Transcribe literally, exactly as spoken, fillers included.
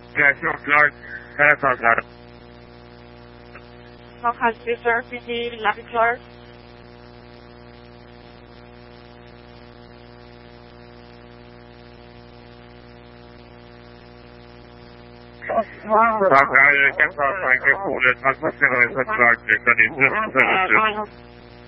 Ja, självklart. Självklart. How can you serve with the Lucky Clark? Tack, jag kan ta tanken på det. Tack för att jag har sagt det. Kan inte